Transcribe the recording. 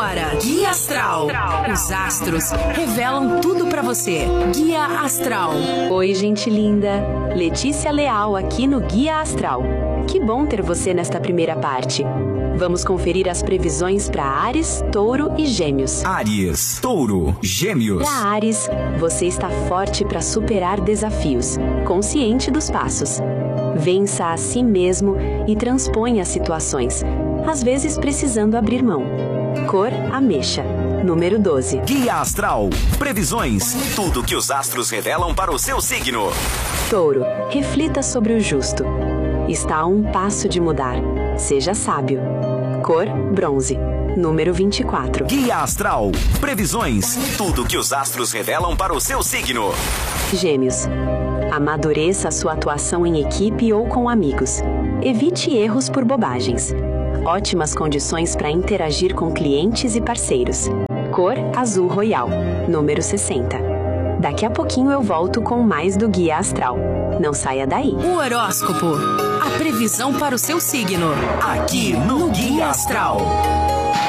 agora, Guia Astral. Os astros revelam tudo pra você. Guia Astral. Oi, gente linda. Letícia Leal aqui no Guia Astral. Que bom ter você nesta primeira parte. Vamos conferir as previsões para Áries, Touro e Gêmeos. Áries, Touro, Gêmeos. Para Áries, você está forte para superar desafios, consciente dos passos. Vença a si mesmo e transponha as situações, às vezes precisando abrir mão. Cor ameixa, número 12. Guia Astral. Previsões. Tudo que os astros revelam para o seu signo. Touro, reflita sobre o justo. Está a um passo de mudar. Seja sábio. Cor bronze, número 24. Guia Astral. Previsões. Tudo que os astros revelam para o seu signo. Gêmeos, amadureça a sua atuação em equipe ou com amigos. Evite erros por bobagens. Ótimas condições para interagir com clientes e parceiros. Cor azul royal, número 60. Daqui a pouquinho eu volto com mais do Guia Astral. Não saia daí. O horóscopo. A previsão para o seu signo. Aqui no Guia Astral.